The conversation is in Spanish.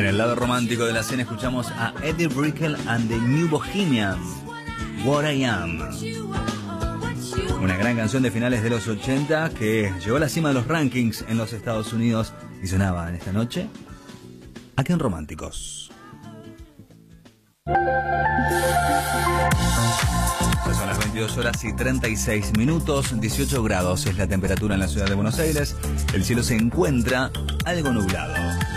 el lado romántico de la escena escuchamos a Eddie Brickell and the New Bohemians, What I Am. Una gran canción de finales de los 80 que llegó a la cima de los rankings en los Estados Unidos y sonaba en esta noche aquí en Románticos. Ya son las 22:36, 18 grados es la temperatura en la ciudad de Buenos Aires. El cielo se encuentra algo nublado.